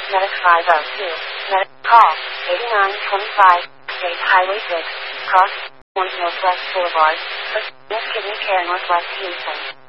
Medic 502. Medic call 8925. State Highway 6. Cross 1 Northwest Boulevard. First Kidney Care Northwest Houston.